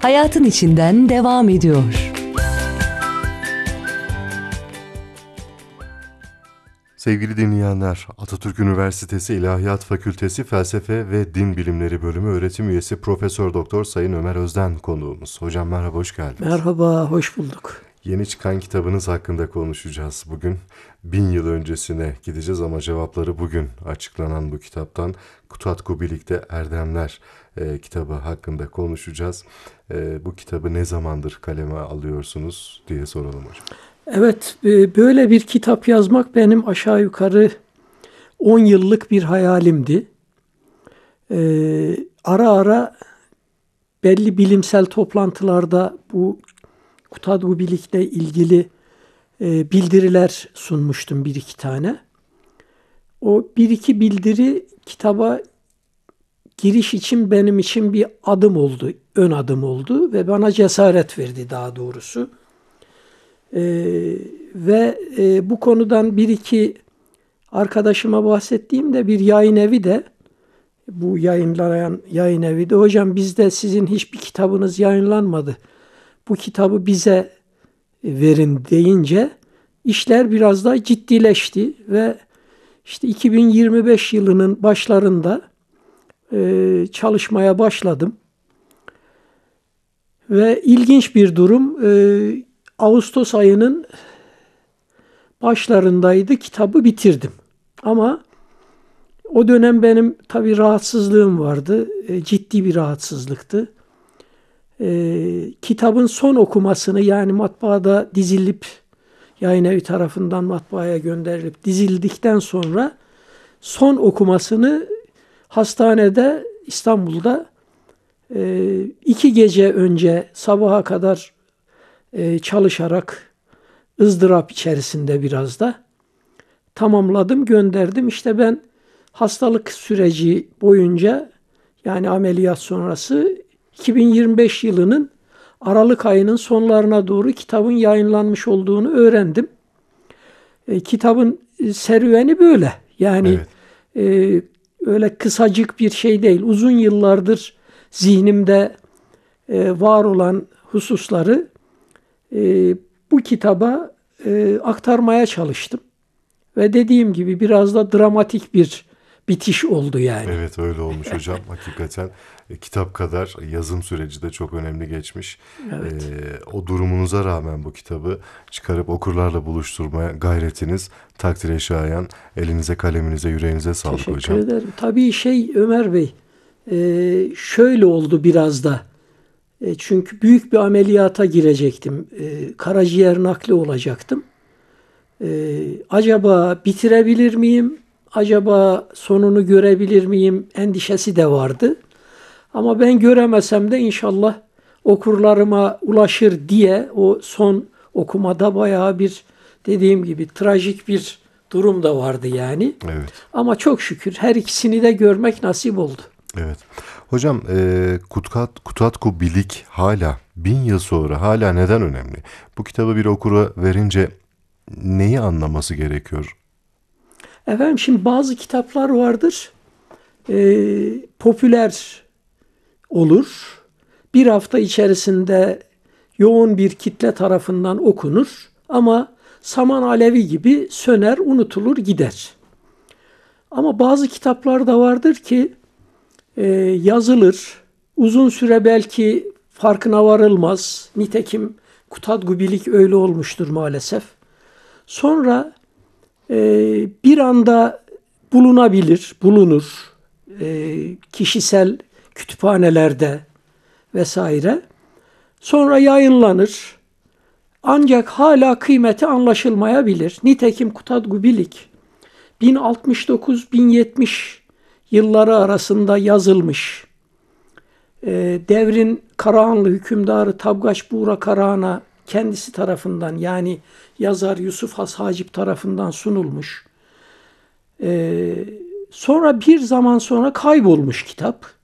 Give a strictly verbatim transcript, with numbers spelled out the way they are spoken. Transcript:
hayatın içinden devam ediyor. Sevgili dinleyenler, Atatürk Üniversitesi İlahiyat Fakültesi Felsefe ve Din Bilimleri Bölümü öğretim üyesi Profesör Doktor Sayın Ömer Özden konuğumuz. Hocam merhaba, hoş geldiniz. Merhaba, hoş bulduk. Yeni çıkan kitabınız hakkında konuşacağız bugün. Bin yıl öncesine gideceğiz ama cevapları bugün açıklanan bu kitaptan Kutat Kubilik'te Erdemler e, kitabı hakkında konuşacağız. E, bu kitabı ne zamandır kaleme alıyorsunuz diye soralım hocam. Evet, böyle bir kitap yazmak benim aşağı yukarı on yıllık bir hayalimdi. Ee, ara ara belli bilimsel toplantılarda bu Kutat Kubilik'le ilgili e, bildiriler sunmuştum bir iki tane. O bir iki bildiri kitaba giriş için benim için bir adım oldu, ön adım oldu ve bana cesaret verdi daha doğrusu. Ee, ve e, bu konudan bir iki arkadaşıma bahsettiğimde bir yayın evi de bu yayınlayan yayın evi de hocam bizde sizin hiçbir kitabınız yayınlanmadı. Bu kitabı bize verin deyince işler biraz daha ciddileşti ve işte iki bin yirmi beş yılının başlarında e, çalışmaya başladım. Ve ilginç bir durum, e, Ağustos ayının başlarındaydı, kitabı bitirdim. Ama o dönem benim tabii rahatsızlığım vardı, e, ciddi bir rahatsızlıktı. E, kitabın son okumasını yani matbaada dizilip, yayın evi tarafından matbaaya gönderilip dizildikten sonra son okumasını hastanede İstanbul'da e, iki gece önce sabaha kadar çalışarak ızdırap içerisinde biraz da tamamladım, gönderdim. İşte ben hastalık süreci boyunca yani ameliyat sonrası iki bin yirmi beş yılının Aralık ayının sonlarına doğru kitabın yayınlanmış olduğunu öğrendim. E, kitabın serüveni böyle. Yani evet. e, öyle kısacık bir şey değil. Uzun yıllardır zihnimde e, var olan hususları E, bu kitaba e, aktarmaya çalıştım. Ve dediğim gibi biraz da dramatik bir bitiş oldu yani. Evet öyle olmuş hocam. Hakikaten e, kitap kadar yazım süreci de çok önemli geçmiş. Evet. E, o durumunuza rağmen bu kitabı çıkarıp okurlarla buluşturmaya gayretiniz takdire şayan. Elinize, kaleminize, yüreğinize sağlık Teşekkür hocam. Teşekkür ederim. Tabii şey Ömer Bey, e, şöyle oldu biraz da. E, çünkü büyük bir ameliyata girecektim. E, karaciğer nakli olacaktım. E, acaba bitirebilir miyim? Acaba sonunu görebilir miyim? Endişesi de vardı. Ama ben göremesem de inşallah okurlarıma ulaşır diye o son okumada bayağı bir dediğim gibi trajik bir durum da vardı yani. Evet. Ama çok şükür her ikisini de görmek nasip oldu. Evet. Hocam e, Kutat, Kutat Kubilik hala bin yıl sonra hala neden önemli? Bu kitabı bir okura verince neyi anlaması gerekiyor? Efendim şimdi bazı kitaplar vardır. E, popüler olur. Bir hafta içerisinde yoğun bir kitle tarafından okunur. Ama saman alevi gibi söner, unutulur, gider. Ama bazı kitaplar da vardır ki e, yazılır. Uzun süre belki farkına varılmaz. Nitekim Kutat Kubilik öyle olmuştur maalesef. Sonra e, bir anda bulunabilir, bulunur. E, kişisel kütüphanelerde vesaire. Sonra yayınlanır. Ancak hala kıymeti anlaşılmayabilir. Nitekim Kutat Kubilik bin altmış dokuz bin yetmiş yılları arasında yazılmış. E, devrin Karahanlı hükümdarı Tabgaç Buğra Karahan'a kendisi tarafından yani yazar Yusuf Has Hacip tarafından sunulmuş. E, sonra bir zaman sonra kaybolmuş kitap.